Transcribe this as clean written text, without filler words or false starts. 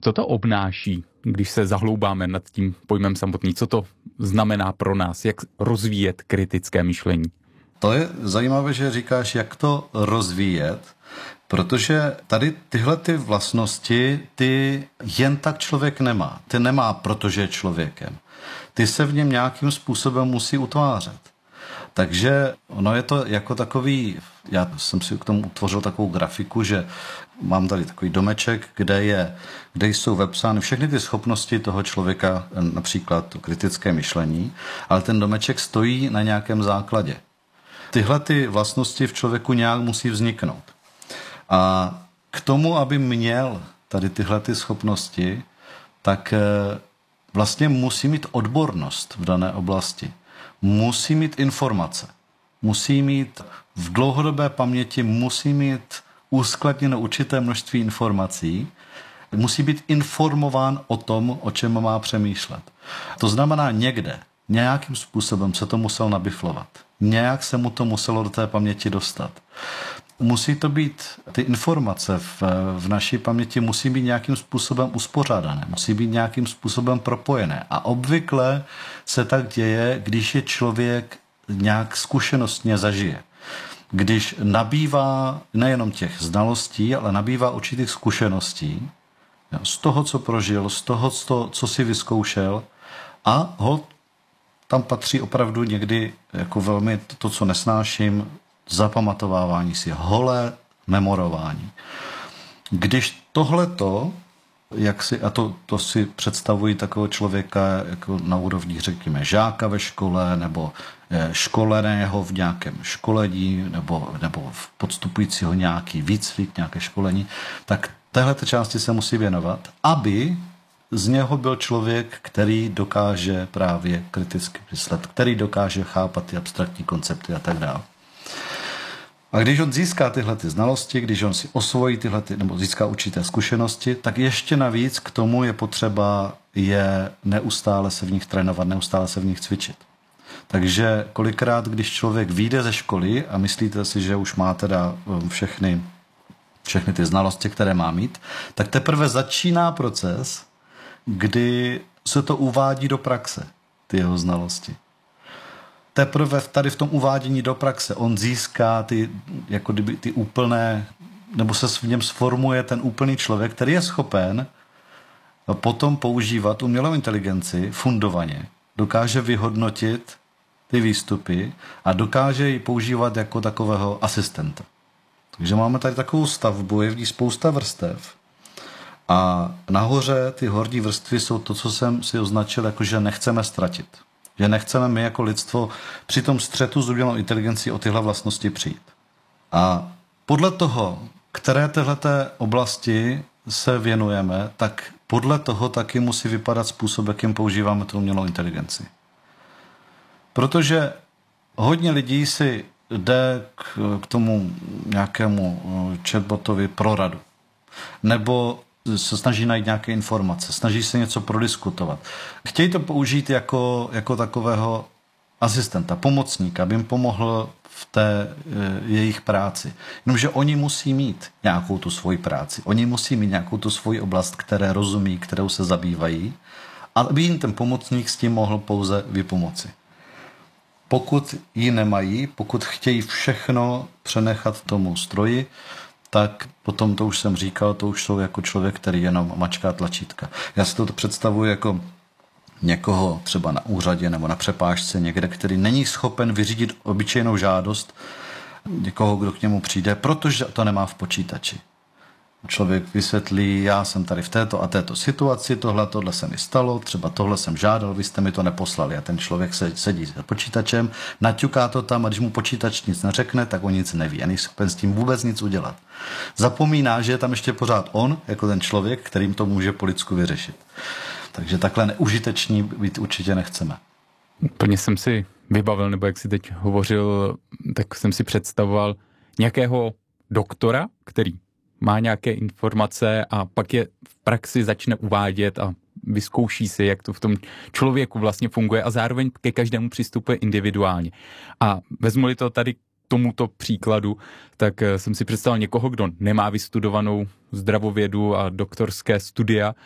Co to obnáší, když se zahloubáme nad tím pojmem samotný? Co to znamená pro nás? Jak rozvíjet kritické myšlení? To je zajímavé, že říkáš, jak to rozvíjet, protože tady tyhle ty vlastnosti, ty jen tak člověk nemá. Ty nemá, protože je člověkem. Ty se v něm nějakým způsobem musí utvářet. Takže ono je to jako takový, já jsem si k tomu utvořil takovou grafiku, že mám tady takový domeček, kde jsou vepsány všechny ty schopnosti toho člověka, například to kritické myšlení, ale ten domeček stojí na nějakém základě. Tyhle ty vlastnosti v člověku nějak musí vzniknout. A k tomu, aby měl tady tyhle ty schopnosti, tak vlastně musí mít odbornost v dané oblasti. Musí mít informace. Musí mít v dlouhodobé paměti, musí mít uskladněno určité množství informací. Musí být informován o tom, o čem má přemýšlet. To znamená někde, nějakým způsobem se to musel nabiflovat. Nějak se mu to muselo do té paměti dostat. Musí to být, ty informace v naší paměti musí být nějakým způsobem uspořádané, musí být nějakým způsobem propojené. A obvykle se tak děje, když je člověk nějak zkušenostně zažije. Když nabývá nejenom těch znalostí, ale nabývá určitých zkušeností z toho, co prožil, z toho, co si vyzkoušel a tam patří opravdu někdy jako velmi to, co nesnáším, zapamatovávání si, holé memorování. Když tohleto, to si představují takového člověka jako na úrovni, řekněme, žáka ve škole, nebo školeného v nějakém školení, nebo podstupujícího nějaký výcvik, nějaké školení, tak téhleté části se musí věnovat, aby z něho byl člověk, který dokáže právě kriticky myslet, který dokáže chápat ty abstraktní koncepty a tak dále. A když on získá tyhle ty znalosti, když on si osvojí nebo získá určité zkušenosti, tak ještě navíc k tomu je potřeba neustále se v nich trénovat, neustále se v nich cvičit. Takže kolikrát, když člověk vyjde ze školy a myslíte si, že už má teda všechny ty znalosti, které má mít, tak teprve začíná proces, kdy se to uvádí do praxe, ty jeho znalosti. Teprve tady v tom uvádění do praxe on získá ty úplné, nebo se v něm sformuje ten úplný člověk, který je schopen potom používat umělou inteligenci fundovaně. Dokáže vyhodnotit ty výstupy a dokáže ji používat jako takového asistenta. Takže máme tady takovou stavbu, je v ní spousta vrstev. A nahoře ty horní vrstvy jsou to, co jsem si označil, jako že nechceme ztratit. Že nechceme my jako lidstvo při tom střetu s umělou inteligencí o tyhle vlastnosti přijít. A podle toho, které téhleté oblasti se věnujeme, tak podle toho taky musí vypadat způsob, jakým používáme tu umělou inteligenci. Protože hodně lidí si jde k tomu nějakému chatbotovi pro radu. Nebo se snaží najít nějaké informace, snaží se něco prodiskutovat. Chtějí to použít jako takového asistenta, pomocníka, aby jim pomohl v té jejich práci. Jenomže oni musí mít nějakou tu svoji práci, oni musí mít nějakou tu svoji oblast, které rozumí, kterou se zabývají, aby jim ten pomocník s tím mohl pouze vypomoci. Pokud ji nemají, pokud chtějí všechno přenechat tomu stroji, tak potom, to už jsem říkal, to už jsou jako člověk, který jenom mačká tlačítka. Já si to představuji jako někoho třeba na úřadě nebo na přepážce někde, který není schopen vyřídit obyčejnou žádost někoho, kdo k němu přijde, protože to nemá v počítači. Člověk vysvětlí, já jsem tady v této a této situaci, tohle se mi stalo, třeba tohle jsem žádal, vy jste mi to neposlali. A ten člověk sedí s počítačem, naťuká to tam a když mu počítač nic neřekne, tak on nic neví a není schopen s tím vůbec nic udělat. Zapomíná, že je tam ještě pořád on, jako ten člověk, kterým to může po lidsku vyřešit. Takže takhle neužiteční být určitě nechceme. Úplně jsem si vybavil, nebo jak si teď hovořil, tak jsem si představoval nějakého doktora, který má nějaké informace a pak je v praxi začne uvádět a vyzkouší si, jak to v tom člověku vlastně funguje a zároveň ke každému přistupuje individuálně. A vezmu-li to tady k tomuto příkladu, tak jsem si představil někoho, kdo nemá vystudovanou zdravovědu a doktorské studia